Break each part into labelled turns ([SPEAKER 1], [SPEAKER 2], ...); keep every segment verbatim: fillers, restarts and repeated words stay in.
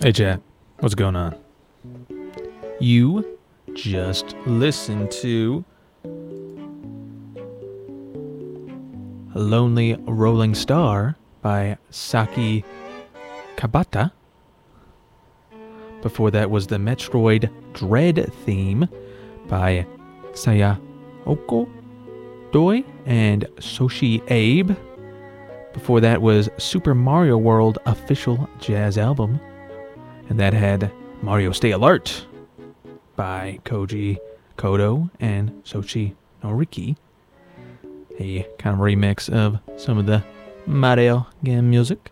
[SPEAKER 1] Hey chat, what's going on? You just listened to A Lonely Rolling Star by Saki Kabata. Before that was the Metroid Dread theme by Sayoko Doi and Soshi Abe. Before that was Super Mario World official jazz album, and that had Mario Stay Alert by Koji Kodo and Sochi Noriki. A kind of remix of some of the Mario game music.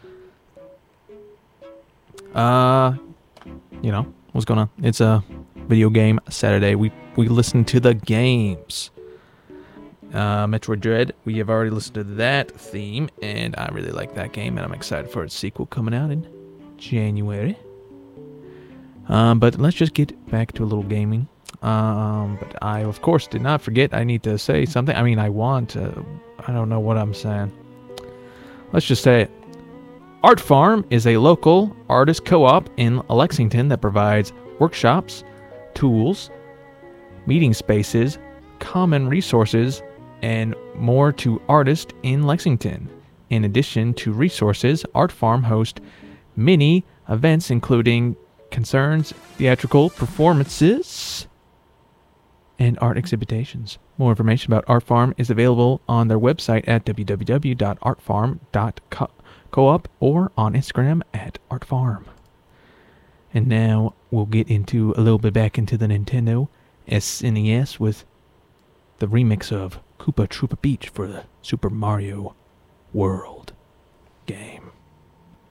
[SPEAKER 1] Uh, you know, what's going on? It's a video game Saturday. We we listen to the games. Uh, Metroid Dread, we have already listened to that theme, and I really like that game, and I'm excited for its sequel coming out in January. Um, but let's just get back to a little gaming. Um, but I, of course, did not forget I need to say something. I mean, I want to, I don't know what I'm saying. Let's just say it. Art Farm is a local artist co-op in Lexington that provides workshops, tools, meeting spaces, common resources, and more to artists in Lexington. In addition to resources, Art Farm hosts many events including concerns, theatrical performances, and art exhibitions. More information about Art Farm is available on their website at w w w dot art farm dot coop or on Instagram at artfarm. And now we'll get into a little bit back into the Nintendo S N E S with the remix of Koopa Troopa Beach for the Super Mario World game.